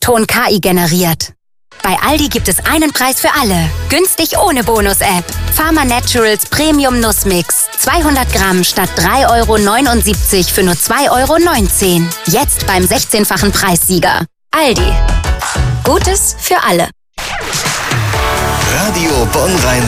Ton KI generiert. Bei Aldi gibt es einen Preis für alle. Günstig ohne Bonus-App. Pharma Naturals Premium Nussmix. 200 Gramm statt 3,79 € für nur 2,19 €. Jetzt beim 16-fachen Preissieger. Aldi. Gutes für alle. Radio Bonn-Rhein